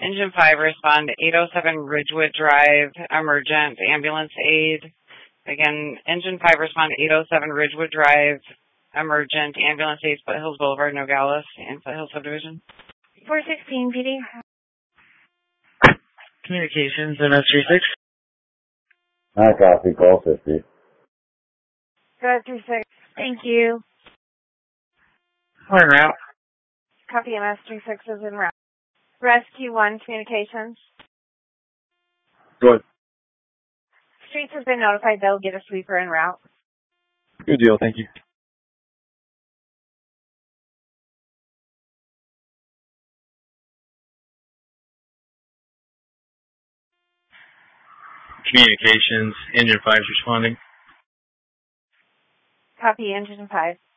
Engine 5, respond to 807 Ridgewood Drive, emergent ambulance aid. Again, Engine 5, respond to 807 Ridgewood Drive, emergent ambulance aid, Foothills Boulevard, Nogales, and Foothills Subdivision. 416 PD. Communications, MS36. I copy, call 50. Go ahead, 36. Thank you. We're en route. Copy, MS36 is en route. Rescue 1, communications. Go ahead. Streets has been notified they'll get a sweeper en route. Good deal, thank you. Communications, Engine 5 is responding. Copy, Engine 5.